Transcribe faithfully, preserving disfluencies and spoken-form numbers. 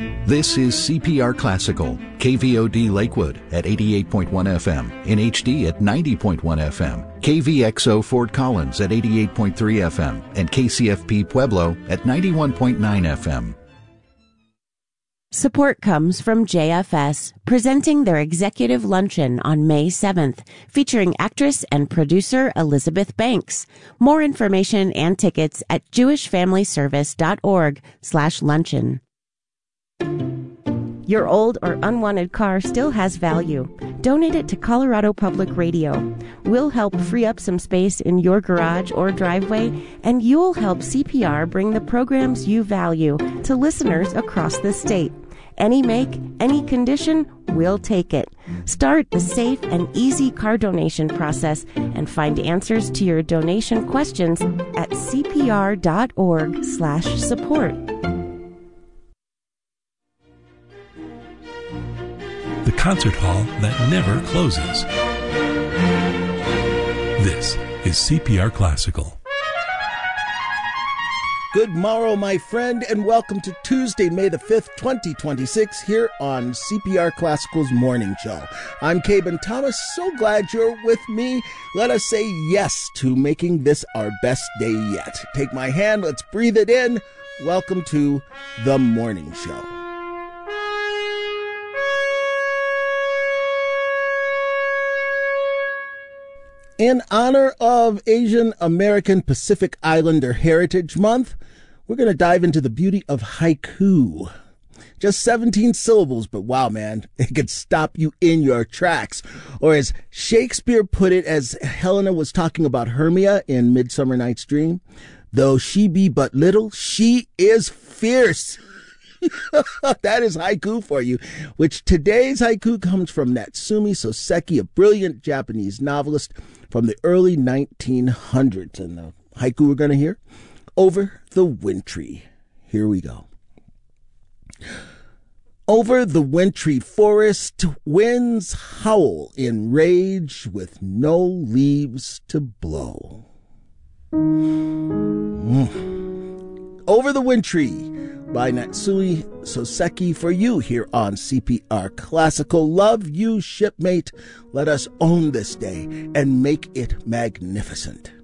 This is C P R Classical, K V O D Lakewood at eighty-eight point one F M, in H D at ninety point one F M, K V X O Fort Collins at eighty-eight point three F M, and K C F P Pueblo at ninety-one point nine F M. Support comes from J F S, presenting their executive luncheon on May seventh, featuring actress and producer Elizabeth Banks. More information and tickets at jewishfamilyservice.org slash luncheon. Your old or unwanted car still has value. Donate it to Colorado Public Radio. We'll help free up some space in your garage or driveway, and you'll help C P R bring the programs you value to listeners across the state. Any make, any condition, we'll take it. Start the safe and easy car donation process and find answers to your donation questions at cpr.org slash support. The concert hall that never closes. This is C P R Classical. Good morrow, my friend, and welcome to Tuesday, May the fifth, twenty twenty-six, here on C P R Classical's Morning Show. I'm Caben Thomas. So glad you're with me. Let us say yes to making this our best day yet. Take my hand, let's breathe it in. Welcome to The Morning Show. In honor of Asian American Pacific Islander Heritage Month, we're going to dive into the beauty of haiku. Just seventeen syllables, but wow, man, it could stop you in your tracks. Or as Shakespeare put it, as Helena was talking about Hermia in Midsummer Night's Dream, though she be but little, she is fierce. That is haiku for you, which today's haiku comes from Natsumi Soseki, a brilliant Japanese novelist from the early nineteen hundreds. And the haiku we're going to hear, Over the Wintry. Here we go. Over the wintry forest, winds howl in rage with no leaves to blow. Mm. Over the Wintry by Natsumi Soseki for you here on C P R Classical. Love you, shipmate. Let us own this day and make it magnificent.